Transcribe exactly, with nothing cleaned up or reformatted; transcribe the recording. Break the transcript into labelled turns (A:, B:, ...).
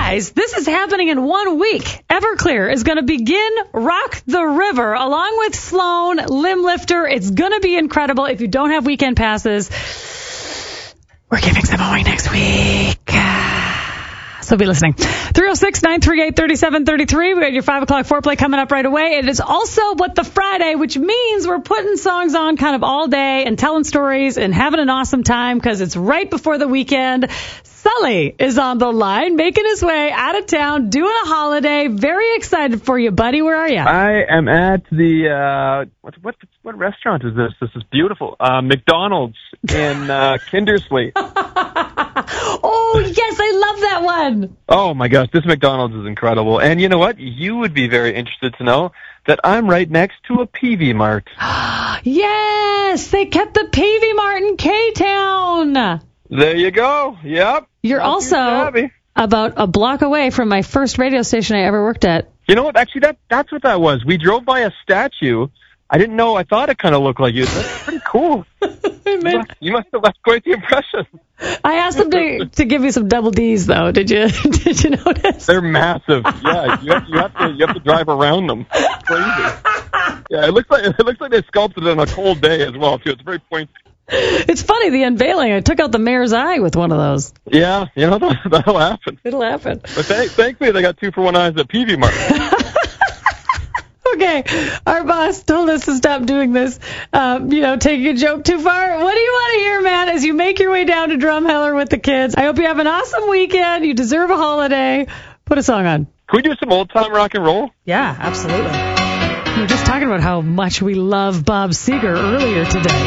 A: guys, this is happening in one week. Everclear is going to begin Rock the River along with Sloan, Limb Lifter. It's going to be incredible. If you don't have weekend passes, we're giving some away next week. So be listening. three oh six, nine three eight, three seven three three. We got your five o'clock foreplay coming up right away. It is also What the Friday, which means we're putting songs on kind of all day and telling stories and having an awesome time because it's right before the weekend. Sully is on the line, making his way out of town, doing a holiday. Very excited for you, buddy. Where are you?
B: I am at the, uh, what, what, what restaurant is this? This is beautiful. Uh, McDonald's in, uh, Kindersley.
A: Oh, yes, I love that one.
B: Oh, my gosh, this McDonald's is incredible. And you know what? You would be very interested to know that I'm right next to a Peavey Mart.
A: Yes, they kept the Peavey Mart in K-Town.
B: There you go. Yep.
A: You're
B: Not
A: also about a block away from my first radio station I ever worked at.
B: You know what? Actually, that that's what that was. We drove by a statue. I didn't know. I thought it kind of looked like you. That's pretty cool. you, must, you must have left quite the impression.
A: I asked them to to give me some double D's, though. Did you Did you notice?
B: They're massive. Yeah, you have, you have to you have to drive around them. It's crazy. Yeah, it looks like it looks like they sculpted it on a cold day as well too. It's very pointy.
A: It's funny, the unveiling. I took out the mayor's eye with one of those.
B: Yeah, you know, that'll, that'll happen.
A: It'll happen.
B: But th- thankfully, they got two for one eyes at Peavey Mart.
A: Okay, our boss told us to stop doing this, um, you know, taking a joke too far. What do you want to hear, man, as you make your way down to Drumheller with the kids? I hope you have an awesome weekend. You deserve a holiday. Put a song on.
B: Can we do some old-time rock and roll?
A: Yeah, absolutely. We were just talking about how much we love Bob Seger earlier today.